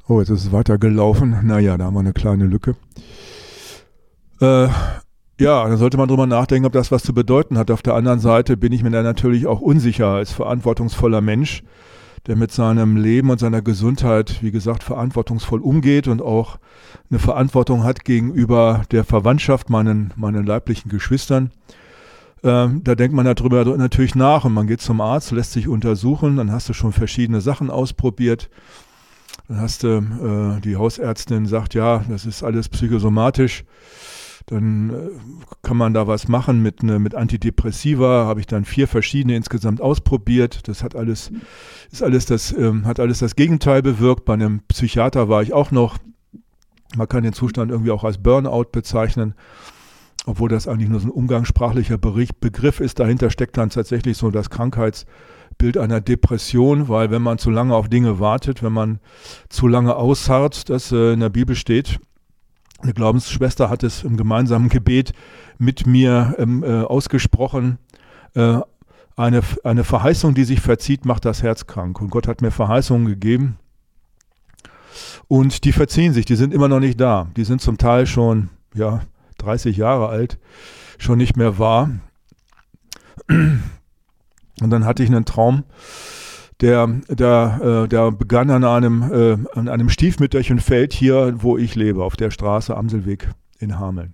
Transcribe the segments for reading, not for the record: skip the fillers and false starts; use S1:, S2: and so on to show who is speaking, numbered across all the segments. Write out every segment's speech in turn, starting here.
S1: Oh, jetzt ist es weitergelaufen. Naja, da haben wir eine kleine Lücke. Ja, dann sollte man drüber nachdenken, ob das was zu bedeuten hat. Auf der anderen Seite bin ich mir da natürlich auch unsicher als verantwortungsvoller Mensch, der mit seinem Leben und seiner Gesundheit, wie gesagt, verantwortungsvoll umgeht und auch eine Verantwortung hat gegenüber der Verwandtschaft, meinen leiblichen Geschwistern. Da denkt man darüber natürlich nach und man geht zum Arzt, lässt sich untersuchen, dann hast du schon verschiedene Sachen ausprobiert. Dann hast du, die Hausärztin sagt, ja, das ist alles psychosomatisch. Dann kann man da was machen mit Antidepressiva, habe ich dann 4 verschiedene insgesamt ausprobiert. Das hat alles das Gegenteil bewirkt. Bei einem Psychiater war ich auch noch, man kann den Zustand irgendwie auch als Burnout bezeichnen, obwohl das eigentlich nur so ein umgangssprachlicher Begriff ist. Dahinter steckt dann tatsächlich so das Krankheitsbild einer Depression, weil wenn man zu lange auf Dinge wartet, wenn man zu lange ausharrt, das in der Bibel steht. Eine Glaubensschwester hat es im gemeinsamen Gebet mit mir ausgesprochen. Eine Verheißung, die sich verzieht, macht das Herz krank. Und Gott hat mir Verheißungen gegeben. Und die verziehen sich, die sind immer noch nicht da. Die sind zum Teil schon 30 Jahre alt, schon nicht mehr wahr. Und dann hatte ich einen Traum, der begann an einem Stiefmütterchenfeld hier, wo ich lebe, auf der Straße Amselweg in Hameln.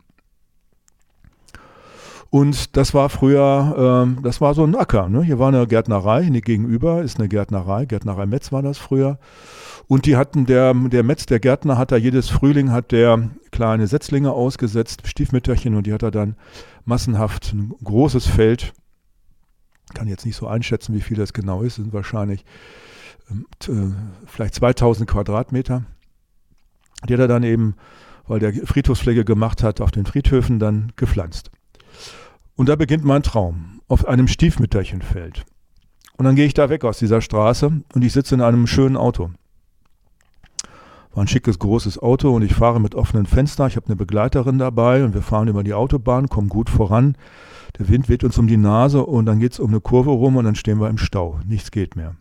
S1: Und das war früher, das war so ein Acker. Ne? Hier war eine Gärtnerei, gegenüber ist eine Gärtnerei Metz war das früher. Und die hatten, der Metz, der Gärtner, hat da jedes Frühling hat der kleine Setzlinge ausgesetzt, Stiefmütterchen, und die hat er dann massenhaft ein großes Feld. Kann jetzt nicht so einschätzen, wie viel das genau ist, sind wahrscheinlich vielleicht 2000 Quadratmeter. Die hat er dann eben, weil der Friedhofspflege gemacht hat, auf den Friedhöfen dann gepflanzt. Und da beginnt mein Traum, auf einem Stiefmütterchenfeld. Und dann gehe ich da weg aus dieser Straße und ich sitze in einem schönen Auto. War ein schickes, großes Auto und ich fahre mit offenen Fenstern. Ich habe eine Begleiterin dabei und wir fahren über die Autobahn, kommen gut voran. Der Wind weht uns um die Nase und dann geht es um eine Kurve rum und dann stehen wir im Stau. Nichts geht mehr.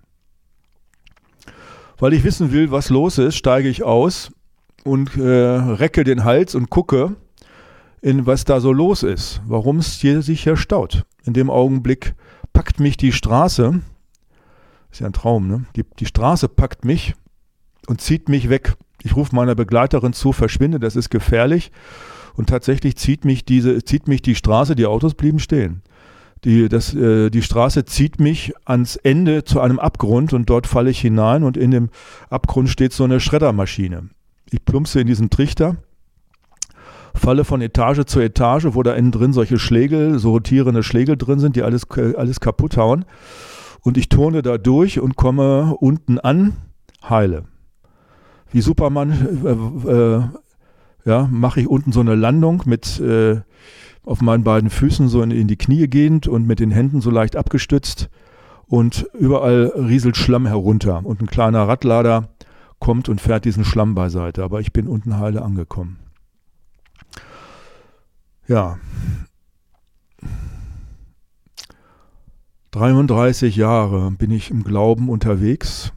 S1: Weil ich wissen will, was los ist, steige ich aus und recke den Hals und gucke, was da so los ist. Warum es sich hier staut. In dem Augenblick packt mich die Straße, ist ja ein Traum, ne? Die Straße packt mich und zieht mich weg. Ich rufe meiner Begleiterin zu, verschwinde, das ist gefährlich. Und tatsächlich zieht mich die Straße, die Autos blieben stehen. Die Straße zieht mich ans Ende zu einem Abgrund und dort falle ich hinein und in dem Abgrund steht so eine Schreddermaschine. Ich plumpse in diesen Trichter, falle von Etage zu Etage, wo da innen drin solche Schlägel, so rotierende Schlägel drin sind, die alles kaputt hauen. Und ich turne da durch und komme unten an, heile. Wie Superman mache ich unten so eine Landung mit auf meinen beiden Füßen so in die Knie gehend und mit den Händen so leicht abgestützt und überall rieselt Schlamm herunter und ein kleiner Radlader kommt und fährt diesen Schlamm beiseite, aber ich bin unten heile angekommen. Ja, 33 Jahre bin ich im Glauben unterwegs.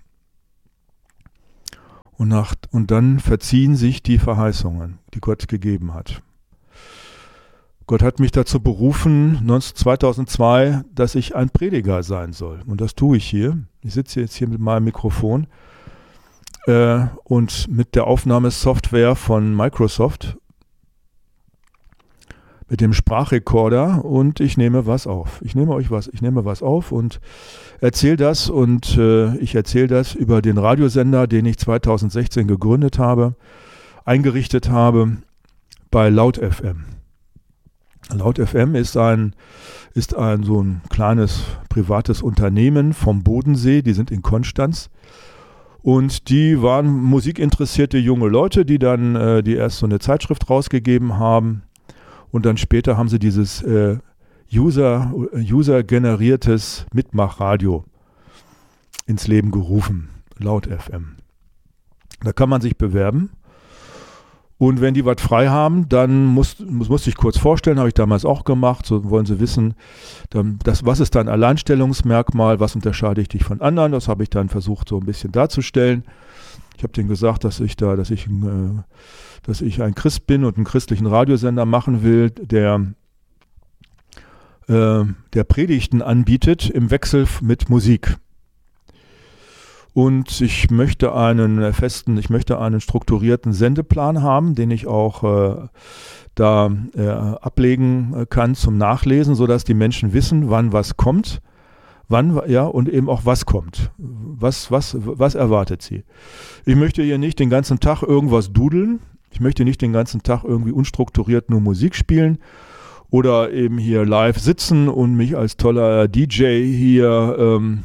S1: Und dann verziehen sich die Verheißungen, die Gott gegeben hat. Gott hat mich dazu berufen, 2002, dass ich ein Prediger sein soll. Und das tue ich hier. Ich sitze jetzt hier mit meinem Mikrofon und mit der Aufnahmesoftware von Microsoft, mit dem Sprachrekorder, und ich nehme was auf. Ich nehme was auf und erzähle das, und ich erzähle das über den Radiosender, den ich 2016 gegründet habe, eingerichtet habe bei Laut FM. Laut FM ist so ein kleines privates Unternehmen vom Bodensee, die sind in Konstanz. Und die waren musikinteressierte junge Leute, die dann die erst so eine Zeitschrift rausgegeben haben. Und dann später haben sie dieses user-generiertes Mitmachradio ins Leben gerufen, Laut FM. Da kann man sich bewerben. Und wenn die was frei haben, dann musste ich kurz vorstellen, habe ich damals auch gemacht. So wollen sie wissen, was ist dein Alleinstellungsmerkmal, was unterscheidet dich von anderen? Das habe ich dann versucht so ein bisschen darzustellen. Ich Ich habe denen gesagt, dass ich ein Christ bin und einen christlichen Radiosender machen will, der Predigten anbietet im Wechsel mit Musik. Und ich möchte einen strukturierten Sendeplan haben, den ich auch ablegen kann zum Nachlesen, sodass die Menschen wissen, wann was kommt, und eben auch was kommt. Was erwartet sie? Ich möchte hier nicht den ganzen Tag irgendwas dudeln. Ich möchte nicht den ganzen Tag irgendwie unstrukturiert nur Musik spielen oder eben hier live sitzen und mich als toller DJ hier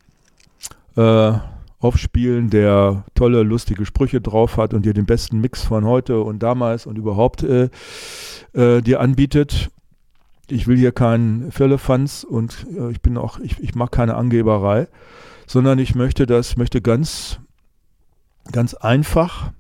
S1: aufspielen, der tolle, lustige Sprüche drauf hat und dir den besten Mix von heute und damals und überhaupt dir anbietet. Ich will hier keinen Firlefanz und ich mag keine Angeberei, sondern ich möchte ganz einfach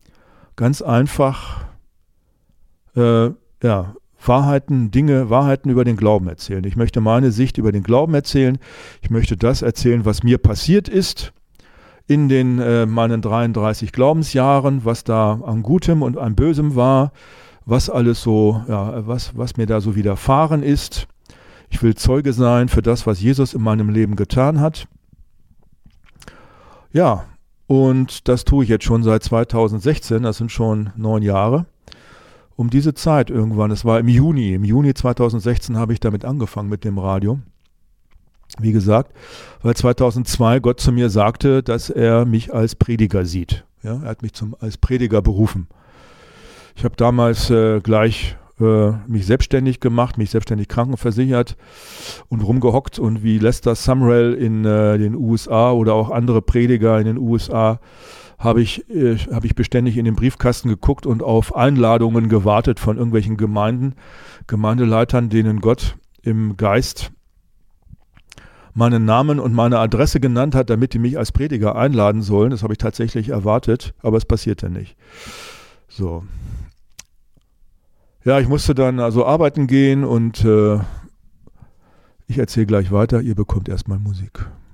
S1: Wahrheiten über den Glauben erzählen. Ich möchte meine Sicht über den Glauben erzählen. Ich möchte das erzählen, was mir passiert ist in den meinen 33 Glaubensjahren, was da an Gutem und an Bösem war, was alles so, was mir da so widerfahren ist. Ich will Zeuge sein für das, was Jesus in meinem Leben getan hat. Ja, und das tue ich jetzt schon seit 2016, das sind schon 9 Jahre. Um diese Zeit irgendwann, das war im Juni 2016 habe ich damit angefangen mit dem Radio. Wie gesagt, weil 2002 Gott zu mir sagte, dass er mich als Prediger sieht. Ja, er hat mich als Prediger berufen. Ich habe damals gleich mich selbstständig gemacht, mich selbstständig krankenversichert und rumgehockt und wie Lester Sumrall in den USA oder auch andere Prediger in den USA habe ich beständig in den Briefkasten geguckt und auf Einladungen gewartet von irgendwelchen Gemeindeleitern, denen Gott im Geist meinen Namen und meine Adresse genannt hat, damit die mich als Prediger einladen sollen. Das habe ich tatsächlich erwartet, aber es passierte nicht. So. Ja, ich musste dann also arbeiten gehen und ich erzähle gleich weiter. Ihr bekommt erstmal Musik.